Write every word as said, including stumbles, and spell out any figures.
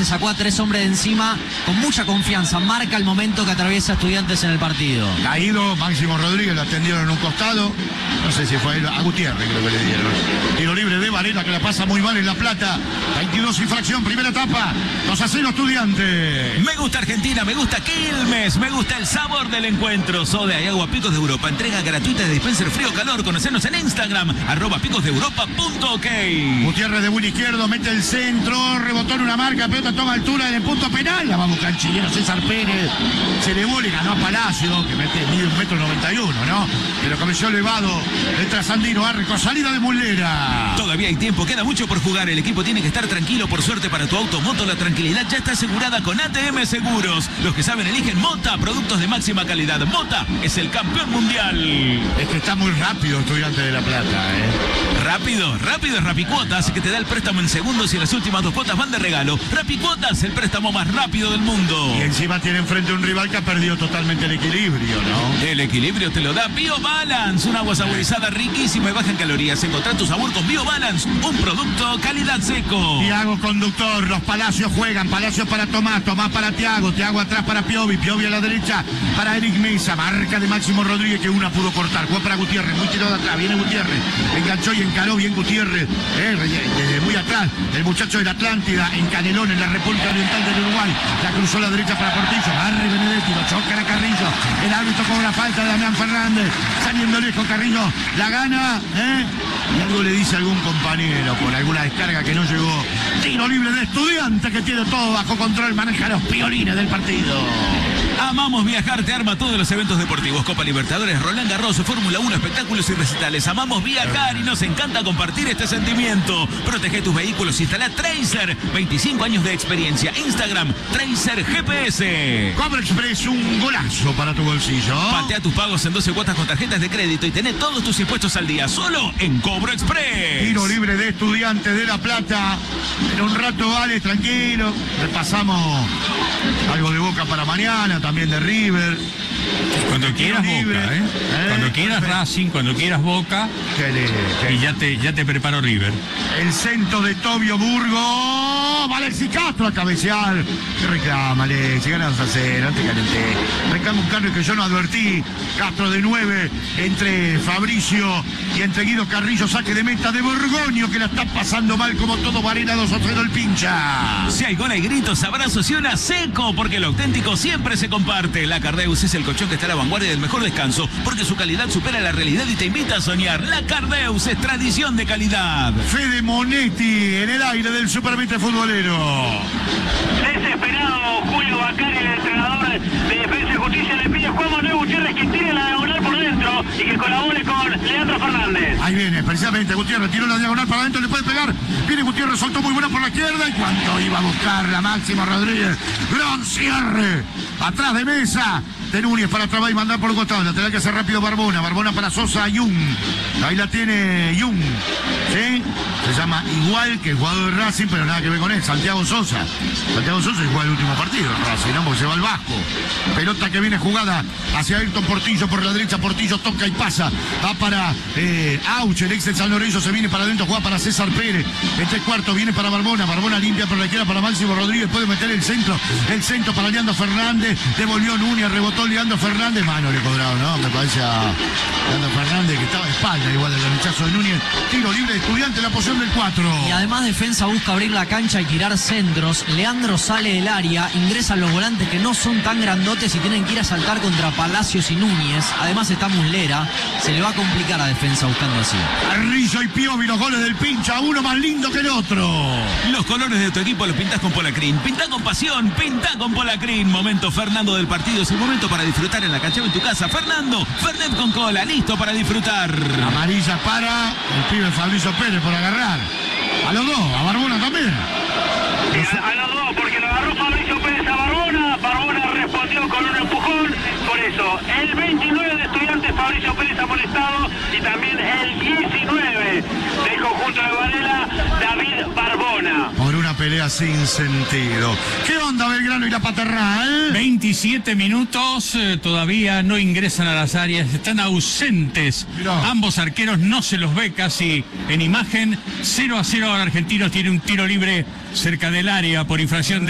se sacó a tres hombres de encima con mucha confianza. Marca el momento que atraviesa Estudiantes en el partido. Caído, Máximo Rodríguez lo atendieron en un costado. No sé si fue él, a Gutiérrez creo que le dieron. Tiro libre de Varela, que la pasa muy mal en La Plata. veintidós y fracción, primera etapa. dos a cero Estudiantes. Me gusta Argentina, me gusta Quilmes, me gusta el sabor del encuentro. Soda y agua Picos de Europa. Entrega gratuita de dispenser frío calor. Conocernos en Instagram, arroba picos de europa punto ok. Gutiérrez de buen izquierdo, mete el centro, rebotó en una marca, pelota toma altura en el punto penal. La va a buscar el chileno César Pérez. Se le y ganó a Palacio, que mete mide un metro noventa y uno, ¿no? Pero comenzó elevado el trasandino Arco, salida de Mulera. Todavía hay tiempo, queda mucho por jugar. El equipo tiene que estar tranquilo. Por suerte para tu auto, moto, la tranquilidad ya está asegurada con A T M Seguros. Los que saben eligen Mota, productos de máxima calidad. Mota es el campeón mundial. Es que está muy rápido Estudiante de La Plata, ¿eh? Rápido, rápido es Rapicuotas, que te da el préstamo en segundos y las últimas dos cuotas van de regalo. Rapicuotas, el préstamo más rápido del mundo. Y encima tiene enfrente un rival que ha perdido totalmente el equilibrio, ¿no? El equilibrio te lo da BioBalance, un agua saborizada riquísima y baja en calorías. Encontrá tu sabor con BioBalance, un producto calidad seco. Tiago conductor, los Palacios juegan, Palacios para Tomás, Tomás para Tiago, Tiago atrás para Piovi, Piovi a la derecha para Eric Mesa, marca de Máximo Rodríguez que una pudo cortar, jugó para Gutiérrez, muy tirado de atrás, viene Gutiérrez, enganchó y encaró bien Gutiérrez, eh, desde muy atrás, el muchacho de la Atlántida, en Canelón, en la República Oriental del Uruguay, la cruzó a la derecha para Portillo, Barry Benedetti, lo choca a Carrillo, el árbitro cobra falta de Damián Fernández, saliendo lejos Carrillo, la gana, ¿eh? Y algo le dice a algún compañero por alguna descarga que no llegó. Tiro libre de Estudiante que tiene todo bajo control, maneja los piolines del partido. Amamos viajar, te arma todos los eventos deportivos, Copa Libertadores, Roland Garros, Fórmula uno, espectáculos y recitales. Amamos viajar y nos encanta compartir este sentimiento. Protege tus vehículos, instala Tracer, veinticinco años de experiencia. Instagram, Tracer G P S. Cobra Express, un golazo para tu bolsillo. Patea tus pagos en doce cuotas con tarjetas de crédito y tené todos tus impuestos al día, solo en Cobro Express. Tiro libre de Estudiantes de La Plata. En un rato, vale, tranquilo. Repasamos algo de Boca para mañana, también de River. Cuando quieras libre, Boca, ¿eh? ¿eh? Cuando quieras Racing, cuando quieras Boca. Qué le, qué. Y ya te, ya te preparo River. El centro de Tobio Burgo. Va Alexis Castro a cabecear. ¿Qué reclama, Alexis? Ganas a hacer, no te calenté. Reclama un cambio que yo no advertí. Castro de nueve entre Fabricio y entre Guido Carrillo. Saque de meta de Borgoño, que la está pasando mal como todo. Varela dos a cero el pincha. Si hay gol, hay gritos, abrazos y una seco, porque lo auténtico siempre se comparte. La Cardeus es el colchón que está a la vanguardia del mejor descanso, porque su calidad supera la realidad y te invita a soñar. La Cardeus es tradición de calidad. Fede Monetti en el aire del Supermente Futbolero. Desesperado Julio Bacari, el entrenador de Defensa y Justicia, le pide a Juan Manuel Gutiérrez que tire la diagonal por dentro y que colabore con Leandro Fernández. Ahí viene, precisamente Gutiérrez tiró la diagonal para adentro, le puede pegar. Viene Gutiérrez, soltó muy buena por la izquierda y cuando iba a buscar la Máximo Rodríguez. Gran cierre. Atrás de Mesa. De Núñez para trabajar y mandar por el costado. La tendrá que hacer rápido Barbona. Barbona para Sosa Jung. Ahí la tiene Jung. ¿Sí? Se llama igual que el jugador de Racing, pero nada que ver con él. Santiago Sosa. Santiago Sosa juega el último partido en Racing, ¿no? Porque se va al Vasco. Pelota que viene jugada hacia Ayrton Portillo por la derecha. Portillo toca y pasa. Va para eh, Auch, el ex de San Lorenzo. Se viene para adentro. Juega para César Pérez. En tres cuartos viene para Barbona. Barbona limpia por la izquierda para Máximo Rodríguez. Puede meter el centro. El centro para Leandro Fernández. Devolvió Núñez. Rebotó Leandro Fernández, mano le cobrado, ¿no? Me parece a Leandro Fernández que estaba de espalda igual del rechazo de Núñez. Tiro libre de Estudiante en la posición del cuatro. Y además Defensa busca abrir la cancha y tirar centros. Leandro sale del área, ingresan los volantes que no son tan grandotes y tienen que ir a saltar contra Palacios y Núñez. Además está Muslera, se le va a complicar a Defensa buscando así. Carrillo y Piovi, los goles del pincha, uno más lindo que el otro. Los colores de tu equipo los pintás con Polacrin. Pintá con pasión, pintá con Polacrin. Momento Fernando del partido, es el momento para disfrutar en la cancha o en tu casa. Fernando, Fernet con cola, listo para disfrutar. Amarilla para el pibe Fabricio Pérez por agarrar. A los dos, a Barbona también. Sí, a, a los dos, porque lo agarró Fabricio Pérez a Barbona. Barbona respondió con un empujón. Por eso, el veintinueve de Estudiantes, Fabricio Pérez amonestado. Y también el diecinueve del conjunto de Varela, David Barbona. Por una pelea sin sentido. ¿Qué onda Belgrano y la Paternal? veintisiete minutos, eh, todavía no ingresan a las áreas, están ausentes. Mirá. Ambos arqueros no se los ve casi en imagen. cero a cero ahora Argentinos tiene un tiro libre cerca del área por infracción de